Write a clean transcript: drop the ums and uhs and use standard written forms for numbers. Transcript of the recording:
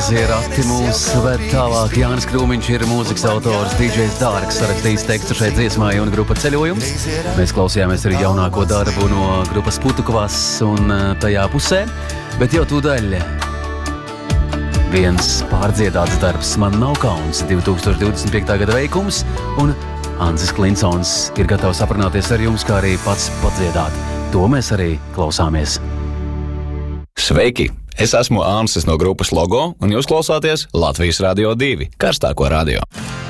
Mazie rati mūs ved tālāk. Jānis Krūmiņš ir mūzikas autors, DJs Dārgs, sarakstījis tekstu šeit dziesmai un grupa Ceļojums. Mēs klausījāmies arī jaunāko darbu no grupas Putukvas un tajā pusē, bet jau tūdaļ viens pārdziedāts darbs Man nav kauns, 2025. gada veikums, un Ancis Klinsons ir gatavs aprunāties ar jums, kā arī pats padziedāt. To mēs arī klausāmies. Sveiki! Es esmu Ansis no grupas Logo, un jūs klausāties Latvijas Radio 2, karstāko radio.